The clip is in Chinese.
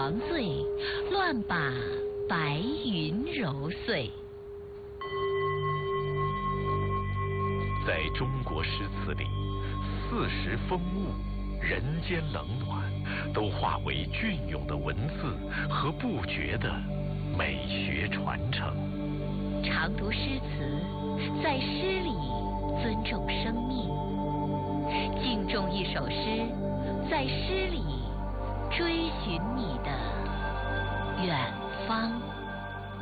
黄醉，乱把白云揉碎。 在中国诗词里，四时风物、人间冷暖，都化为隽永的文字和不绝的美学传承。 常读诗词，在诗里尊重生命；敬重一首诗，在诗里追寻你的远方。